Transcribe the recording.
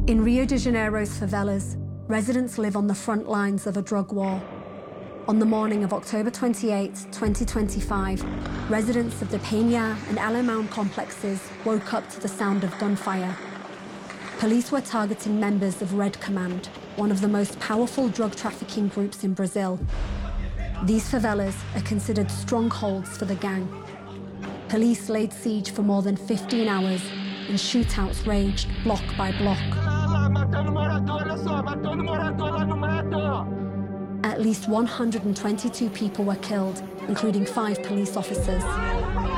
In Rio de Janeiro's favelas, residents live on the front lines of a drug war. On the morning of October 28, 2025, residents of the Peña and Alemão complexes woke up to the sound of gunfire. Police were targeting members of Red Command, one of the most powerful drug trafficking groups in Brazil. These favelas are considered strongholds for the gang. Police laid siege for more than 15 hours, and shootouts raged block by block. At least 122 people were killed, including 5 police officers.